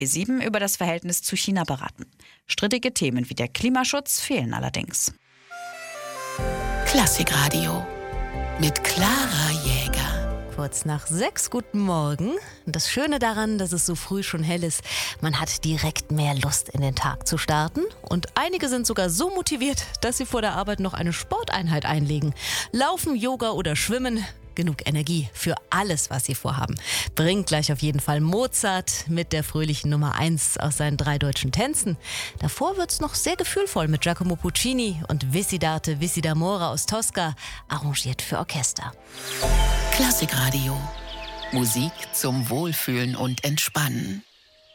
G7 über das Verhältnis zu China beraten. Strittige Themen wie der Klimaschutz fehlen allerdings. Klassikradio mit Clara Jäger. Kurz nach 6, guten Morgen. Das Schöne daran, dass es so früh schon hell ist, man hat direkt mehr Lust, in den Tag zu starten. Und einige sind sogar so motiviert, dass sie vor der Arbeit noch eine Sporteinheit einlegen. Laufen, Yoga oder Schwimmen. Genug Energie für alles, was sie vorhaben. Bringt gleich auf jeden Fall Mozart mit der fröhlichen Nummer 1 aus seinen 3 deutschen Tänzen. Davor wird's noch sehr gefühlvoll mit Giacomo Puccini und Visidarte Visidamore aus Tosca, arrangiert für Orchester. Klassikradio. Musik zum Wohlfühlen und Entspannen.